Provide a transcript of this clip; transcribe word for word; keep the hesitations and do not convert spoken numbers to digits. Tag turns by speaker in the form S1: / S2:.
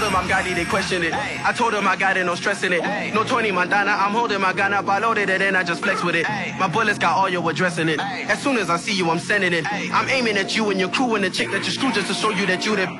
S1: told them I'm Gotti, they questioned it. I told them I got it, no stress in it. No Tony Montana, I'm holding my gun up. I loaded it and I just flex with it. My bullets got all your addressing it. As soon as I see you, I'm sending it. I'm aiming at you and your crew and the chick that you screw just to show you that you the